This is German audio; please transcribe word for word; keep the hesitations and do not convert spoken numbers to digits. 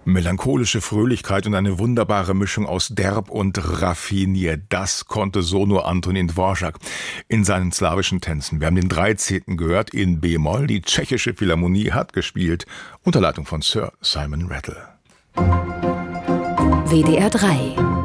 Melancholische Fröhlichkeit und eine wunderbare Mischung aus derb und raffiniert. Das konnte so nur Antonín Dvořák in seinen slawischen Tänzen. Wir haben den dreizehnten gehört in B-Moll. Die tschechische Philharmonie hat gespielt unter Leitung von Sir Simon Rattle. W D R drei